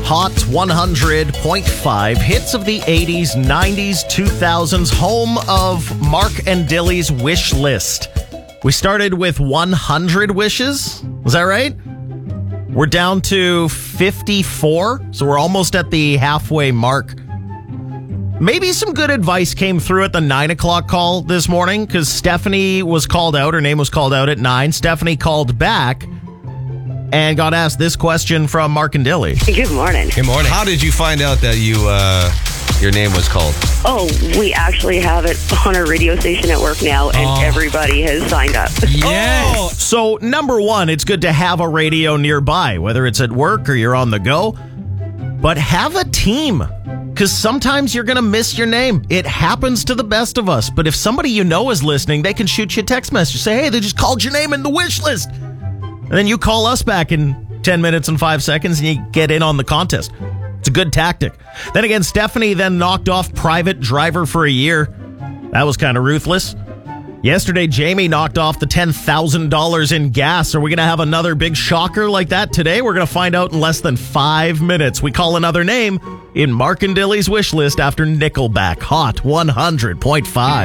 Hot 100.5. Hits of the 80s, 90s, 2000s. Home of Mark and Dilly's wish list. We started with 100 wishes. Was that right? We're down to 54. So we're almost at the halfway mark. Maybe some good advice came through at the 9 o'clock call this morning because Stephanie was called out. Her name was called out at 9. Stephanie called back and got asked this question from Mark and Dilly. Good morning. Good morning. How did you find out that your name was called? Oh, we actually have it on our radio station at work now, and everybody has signed up. Yes. So, number one, it's good to have a radio nearby, whether it's at work or you're on the go. But have a team, because sometimes you're going to miss your name. It happens to the best of us. But if somebody you know is listening, they can shoot you a text message. Say, hey, they just called your name in the wish list. And then you call us back in 10 minutes and 5 seconds and you get in on the contest. It's a good tactic. Then again, Stephanie then knocked off private driver for a year. That was kind of ruthless. Yesterday, Jamie knocked off the $10,000 in gas. Are we going to have another big shocker like that today? We're going to find out in less than 5 minutes. We call another name in Mark and Dilly's wish list after Nickelback. Hot 100.5.